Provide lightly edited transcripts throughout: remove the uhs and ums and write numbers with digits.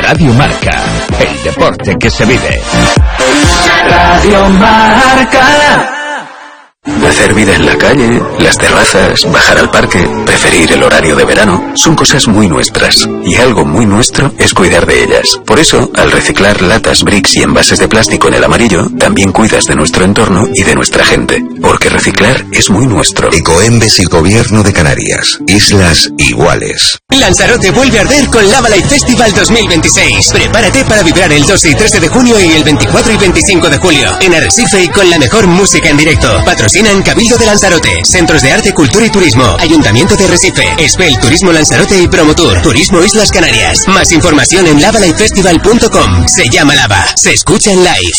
Radio Marca, el deporte que se vive. Radio Marca. Hacer vida en la calle, las terrazas, bajar al parque, preferir el horario de verano, son cosas muy nuestras. Y algo muy nuestro es cuidar de ellas. Por eso, al reciclar latas, bricks y envases de plástico en el amarillo, también cuidas de nuestro entorno y de nuestra gente. Porque reciclar es muy nuestro. Ecoembes y Gobierno de Canarias. Islas iguales. Lanzarote vuelve a arder con Lava Light Festival 2026. Prepárate para vibrar el 12 y 13 de junio y el 24 y 25 de julio. En Arrecife y con la mejor música en directo. Patrocinan Cabildo de Lanzarote, Centros de Arte, Cultura y Turismo, Ayuntamiento de Recife, Espel Turismo Lanzarote y Promotur, Turismo Islas Canarias. Más información en lavalightfestival.com. Se llama Lava, se escucha en live.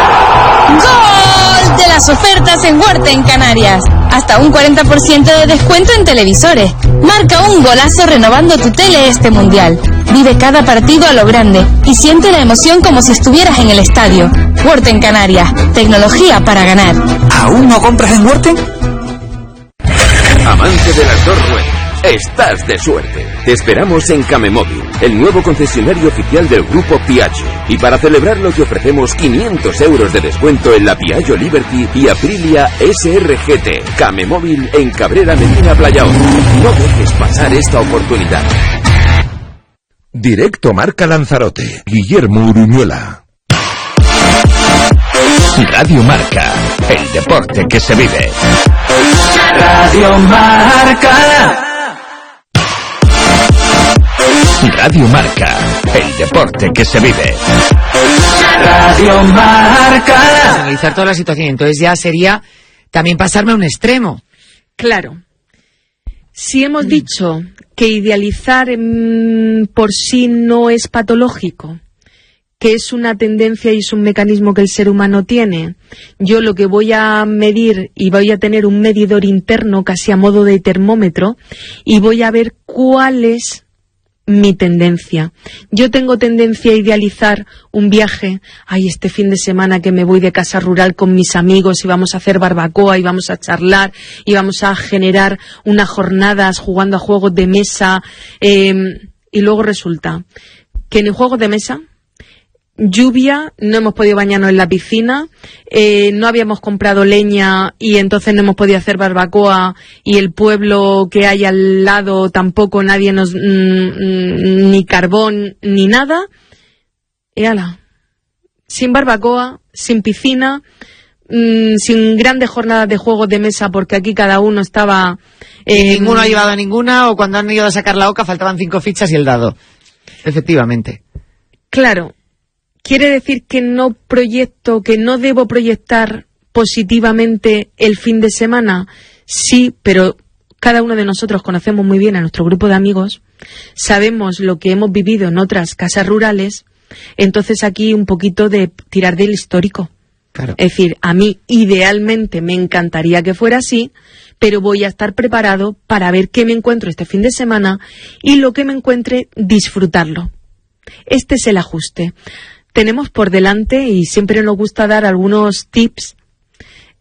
¡Gol de las ofertas en Huerta en Canarias! Hasta un 40% de descuento en televisores. Marca un golazo renovando tu tele este mundial. Vive cada partido a lo grande y siente la emoción como si estuvieras en el estadio. Huerta en Canarias, tecnología para ganar. ¿Aún no compras en Huerta? Amante de las dos ruedas, estás de suerte. Te esperamos en Camemóvil, el nuevo concesionario oficial del grupo Piaggio. Y para celebrarlo te ofrecemos 500 euros de descuento en la Piaggio Liberty y Aprilia SRGT. Camemóvil en Cabrera Medina Playaón. No dejes pasar esta oportunidad. Directo Marca Lanzarote. Guillermo Uruñuela. Radio Marca, el deporte que se vive. Radio Marca. Radio Marca, el deporte que se vive. Radio Marca. Analizar toda la situación, entonces ya sería también pasarme a un extremo. Claro. Si hemos dicho que idealizar por sí no es patológico, que es una tendencia y es un mecanismo que el ser humano tiene, yo lo que voy a medir y voy a tener un medidor interno casi a modo de termómetro y voy a ver cuál es mi tendencia. Yo tengo tendencia a idealizar un viaje. Ay, este fin de semana que me voy de casa rural con mis amigos y vamos a hacer barbacoa y vamos a charlar y vamos a generar unas jornadas jugando a juegos de mesa, y luego resulta que en el juego de mesa, lluvia, no hemos podido bañarnos en la piscina, no habíamos comprado leña y entonces no hemos podido hacer barbacoa, y el pueblo que hay al lado tampoco nadie nos ni carbón ni nada. Y ala, sin barbacoa, sin piscina, sin grandes jornadas de juegos de mesa, porque aquí cada uno estaba ninguno ha llevado ninguna, o cuando han ido a sacar la oca faltaban 5 fichas y el dado. Efectivamente. Claro. ¿Quiere decir que no proyecto, que no debo proyectar positivamente el fin de semana? Sí, pero cada uno de nosotros conocemos muy bien a nuestro grupo de amigos, sabemos lo que hemos vivido en otras casas rurales, entonces aquí un poquito de tirar del histórico. Claro. Es decir, a mí idealmente me encantaría que fuera así, pero voy a estar preparado para ver qué me encuentro este fin de semana y lo que me encuentre, disfrutarlo. Este es el ajuste. Tenemos por delante, y siempre nos gusta dar algunos tips